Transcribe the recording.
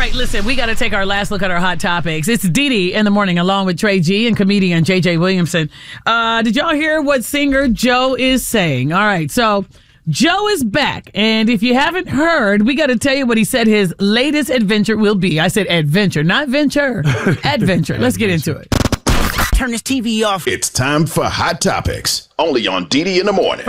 right, listen, we got to take our last look at our hot topics. It's Dee Dee in the morning along with Trey G and comedian JJ Williamson. Did y'all hear what singer Joe is saying? All right, so Joe is back. And if you haven't heard, we got to tell you what he said his latest adventure will be. I said adventure, not venture. Adventure. Let's get into it. Turn this TV off. It's time for Hot Topics, only on Dee Dee in the morning.